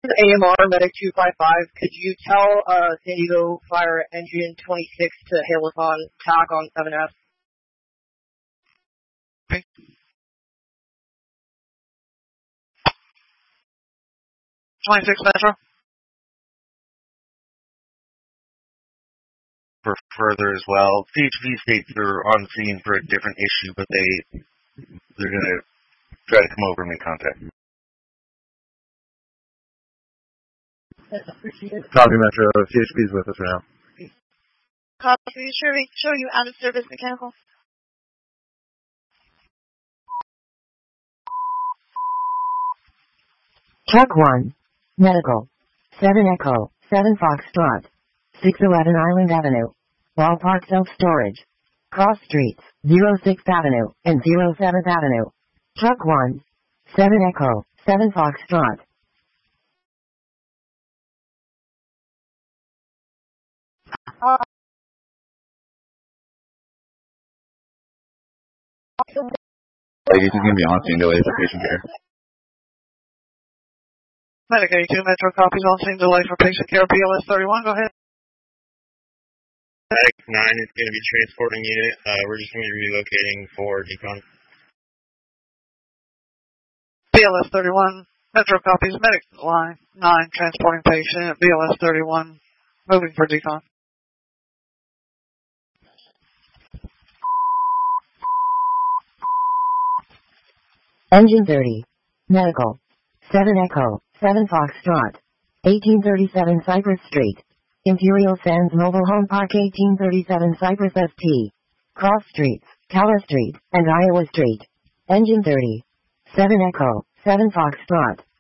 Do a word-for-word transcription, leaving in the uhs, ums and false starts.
A M R Medic two five five, could you tell uh, San Diego Fire Engine twenty-six to hail us on TAC on seven F? Okay. twenty-six Metro. For further as well, C H P states they're on scene for a different issue, but they, they're going to try to come over and make contact. Copy, Metro. C H P's with us right now. Copy. Show, show you out of service mechanical. Truck one. Medical. seven Echo. seven Foxtrot. six eleven Island Avenue. Ballpark Self-Storage. Cross Streets. zero sixth Avenue and zero seventh Avenue. Truck one. seven Echo. seven Foxtrot. Uh, Ladies, is going to be on scene delay for patient care. Medic eighty-two Metro copies on scene delay for patient care. B L S thirty-one, go ahead. Medic nine is going to be transporting unit. Uh, we're just going to be relocating for decon. B L S thirty-one, Metro copies. Medic line nine transporting patient. B L S thirty-one, moving for decon. Engine thirty. Medical. seven Echo. seven Foxtrot. eighteen thirty-seven Cypress Street. Imperial Sands Mobile Home Park eighteen thirty-seven Cypress S T. Cross Streets, Cala Street, and Iowa Street. Engine thirty. seven Echo. seven Foxtrot.